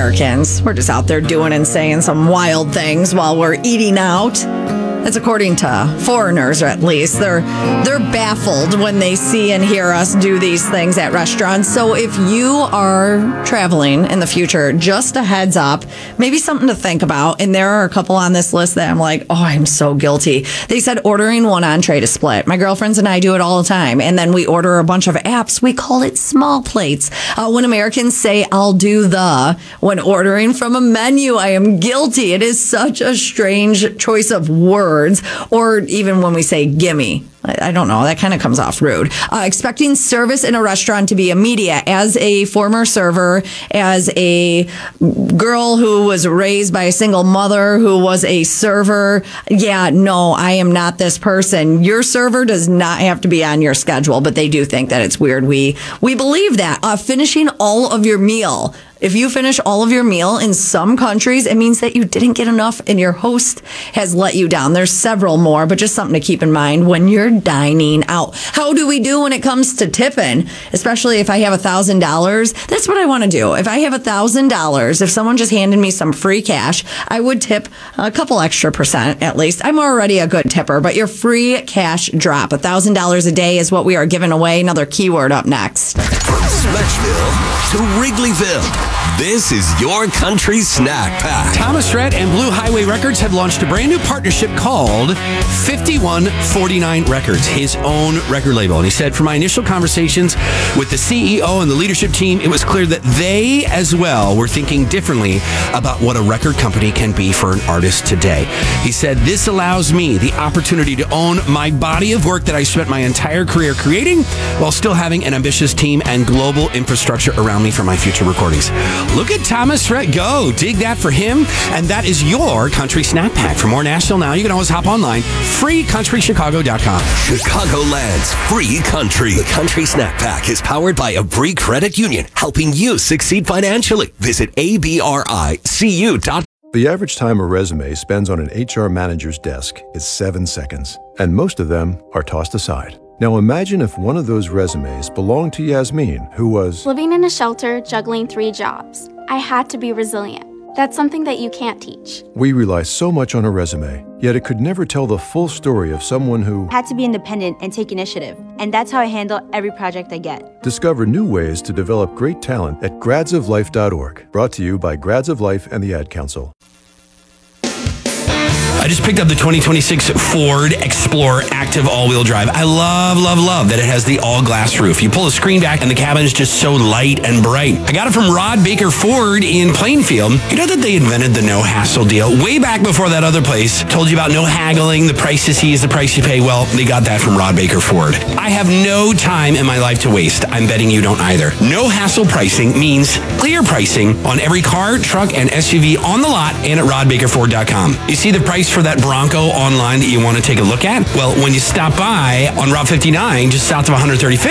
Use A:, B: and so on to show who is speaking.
A: Americans. We're just out there doing and saying some wild things while we're eating out. That's according to foreigners, or at least. They're baffled when they see and hear us do these things at restaurants. So if you are traveling in the future, just a heads up, maybe something to think about. And there are a couple on this list that I'm like, oh, I'm so guilty. They said ordering one entree to split. My girlfriends and I do it all the time. And then we order a bunch of apps. We call it small plates. When Americans say, I'll do when ordering from a menu, I am guilty. It is such a strange choice of words. Or even when we say gimme, I don't know, that kind of comes off rude. Expecting service in a restaurant to be immediate. As a former server, as a girl who was raised by a single mother who was a server, I am not this person. Your server does not have to be on your schedule, but they do think that it's weird. We believe that. Finishing all of your meal. If you finish all of your meal in some countries, it means that you didn't get enough and your host has let you down. There's several more, but just something to keep in mind when you're dining out. How do we do when it comes to tipping? Especially if I have $1,000. That's what I want to do. If I have $1,000, if someone just handed me some free cash, I would tip a couple extra percent at least. I'm already a good tipper, but your free cash drop, $1,000 a day is what we are giving away. Another keyword up next.
B: From Smexville to Wrigleyville. This is your country snack pack.
C: Thomas Rhett and Blue Highway Records have launched a brand new partnership called 5149 Records, his own record label. And he said, from my initial conversations with the CEO and the leadership team, it was clear that they as well were thinking differently about what a record company can be for an artist today. He said, this allows me the opportunity to own my body of work that I spent my entire career creating while still having an ambitious team and global infrastructure around me for my future recordings. Look at Thomas Rhett go. Dig that for him. And that is your country snack pack. For more National Now, you can always hop online. FreeCountryChicago.com.
B: Chicagoland's free country. The Country Snack Pack is powered by Abri Credit Union, helping you succeed financially. Visit abricu.com.
D: The average time a resume spends on an HR manager's desk is 7 seconds, and most of them are tossed aside. Now imagine if one of those resumes belonged to Yasmin, who was
E: living in a shelter, juggling 3 jobs. I had to be resilient. That's something that you can't teach.
D: We rely so much on a resume, yet it could never tell the full story of someone who
F: had to be independent and take initiative. And that's how I handle every project I get.
D: Discover new ways to develop great talent at gradsoflife.org. Brought to you by Grads of Life and the Ad Council.
C: I just picked up the 2026 Ford Explorer Active All-Wheel Drive. I love that it has the all-glass roof. You pull the screen back and the cabin is just so light and bright. I got it from Rod Baker Ford in Plainfield. You know that they invented the no-hassle deal way back before that other place told you about no haggling, the price you see is the price you pay. Well, they got that from Rod Baker Ford. I have no time in my life to waste. I'm betting you don't either. No-hassle pricing means clear pricing on every car, truck, and SUV on the lot and at rodbakerford.com. You see the price for that Bronco online that you want to take a look at? Well, when you stop by on Route 59, just south of 135th,